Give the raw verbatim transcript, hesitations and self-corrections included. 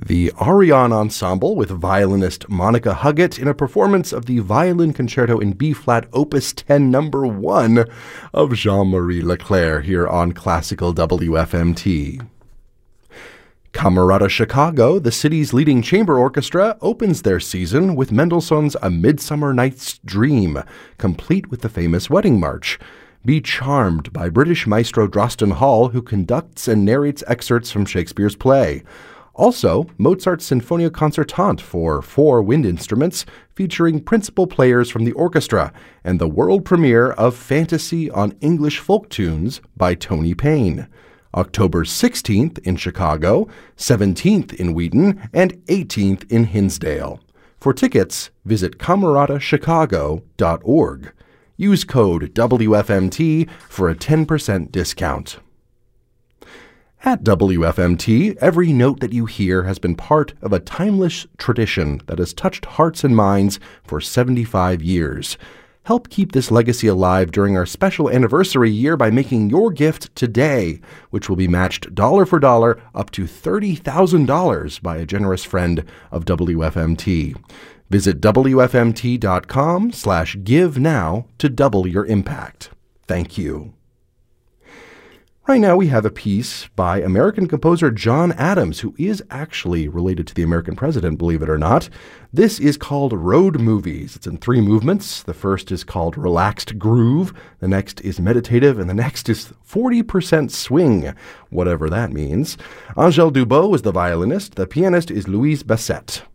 The Ariane Ensemble with violinist Monica Huggett in a performance of the Violin Concerto in B-flat Opus ten number one of Jean-Marie Leclair here on Classical W F M T. Camerata Chicago, the city's leading chamber orchestra, opens their season with Mendelssohn's A Midsummer Night's Dream, complete with the famous wedding march. Be charmed by British maestro Drosten Hall, who conducts and narrates excerpts from Shakespeare's play. Also, Mozart's Sinfonia Concertante for four wind instruments, featuring principal players from the orchestra, and the world premiere of Fantasy on English Folk Tunes by Tony Payne. October sixteenth in Chicago, seventeenth in Wheaton, and eighteenth in Hinsdale. For tickets, visit camerata chicago dot org. Use code W F M T for a ten percent discount. At W F M T, every note that you hear has been part of a timeless tradition that has touched hearts and minds for seventy-five years. Help keep this legacy alive during our special anniversary year by making your gift today, which will be matched dollar for dollar up to thirty thousand dollars by a generous friend of W F M T. Visit W F M T dot com slash give now to double your impact. Thank you. Right now we have a piece by American composer John Adams, who is actually related to the American president, believe it or not. This is called Road Movies. It's in three movements. The first is called Relaxed Groove, the next is Meditative, and the next is forty percent Swing, whatever that means. Angèle Dubot is the violinist. The pianist is Louise Bassett.